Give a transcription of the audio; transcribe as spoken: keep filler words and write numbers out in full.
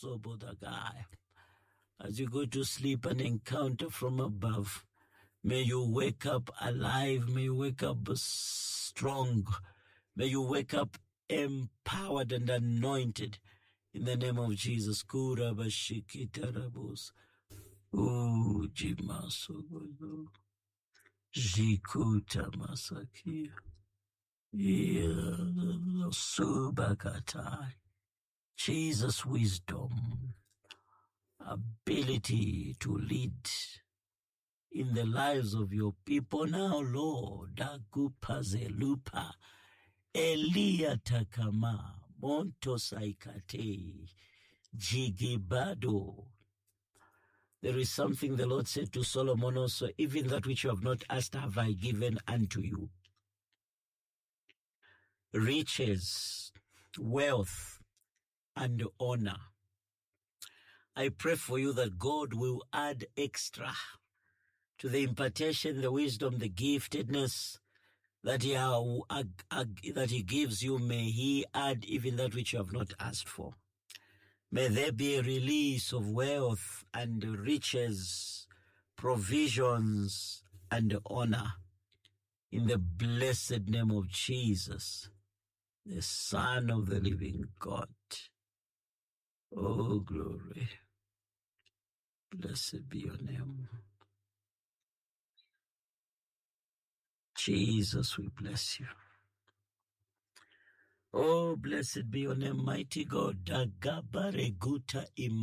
Sobodagai. As you go to sleep, an encounter from above. May you wake up alive. May you wake up strong. May you wake up empowered and anointed. In the name of Jesus. Kurabashikitarabos. Oh, Jimasogodo. Jikuta Masaki. Subakatai. Jesus' wisdom, ability to lead in the lives of your people now, Lord. Dagupazelupa. Elia Takama. Montosaikate. Jigibado. There is something the Lord said to Solomon also, even that which you have not asked have I given unto you. Riches, wealth, and honor. I pray for you that God will add extra to the impartation, the wisdom, the giftedness that he, uh, uh, uh, that he gives you. May he add even that which you have not asked for. May there be a release of wealth and riches, provisions, and honor in the blessed name of Jesus, the Son of the living God. Oh, glory. Blessed be your name. Jesus, we bless you. Oh, blessed be your name, mighty God. Dagabareguta im